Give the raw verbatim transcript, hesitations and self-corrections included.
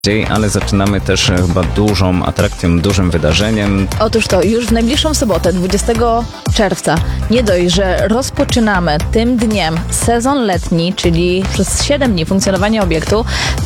ale zaczynamy też chyba dużą atrakcją, dużym wydarzeniem. Otóż to, już w najbliższą sobotę, dwudziestego czerwca, nie dość, że rozpoczynamy tym dniem sezon letni, czyli przez siedem dni funkcjonowania obiektu,